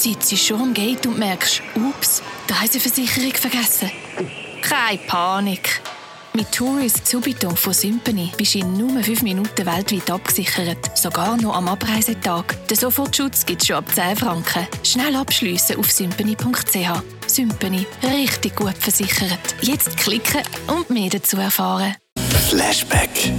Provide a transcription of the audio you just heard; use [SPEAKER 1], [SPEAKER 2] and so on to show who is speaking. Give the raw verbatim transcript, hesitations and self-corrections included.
[SPEAKER 1] sitzt schon am Gate und merkst, ups, die Reiseversicherung vergessen. Keine Panik. Mit Tourist Subito von Sympany bist du in nur fünf Minuten weltweit abgesichert. Sogar noch am Abreisetag. Den Sofortschutz gibt es schon ab zehn Franken. Schnell abschliessen auf sympany punkt c h. Sympany. Richtig gut versichert. Jetzt klicken und mehr dazu erfahren.
[SPEAKER 2] Flashback.